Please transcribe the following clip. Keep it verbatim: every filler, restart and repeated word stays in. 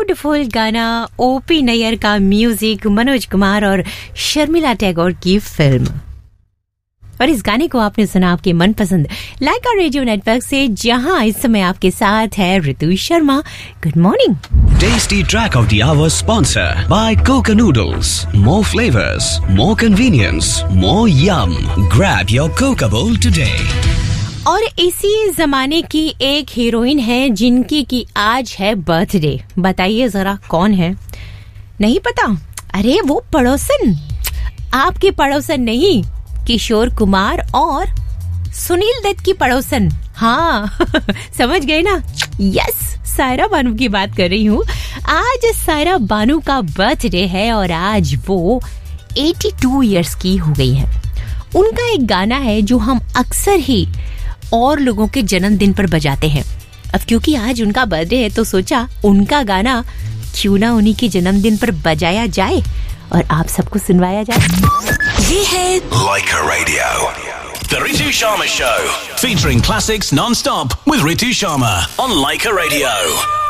Beautiful गाना, OP Nayyar का music, Manoj Kumar और शर्मिला टैगोर की फिल्म। और इस गाने को आपने सुना आपके मनपसंद लाइका रेडियो नेटवर्क से, जहां इस समय आपके साथ है ऋतु Sharma. Good morning. Tasty track of the hour sponsor by Coca Noodles. More flavors, more convenience, more yum. Grab your Coca bowl today. और इसी जमाने की एक हीरोइन है जिनकी की आज है बर्थडे। बताइए जरा कौन है? नहीं पता? अरे वो पड़ोसन, आपके पड़ोसन नहीं, किशोर कुमार और सुनील दत्त की पड़ोसन। हाँ समझ गए ना? यस, सायरा बानू की बात कर रही हूँ। आज सायरा बानू का बर्थडे है और आज वो बयासी इयर्स की हो गई है। उनका एक गाना है जो हम अक्सर ही और लोगों के जन्मदिन पर बजाते हैं। अब क्योंकि आज उनका बर्थडे है तो सोचा उनका गाना क्यों ना उन्हीं के जन्मदिन पर बजाया जाए और आप सबको सुनवाया जाए। ये है Laika Radio, the Ritu Sharma Show, featuring classics non-stop with Ritu Sharma on Laika Radio.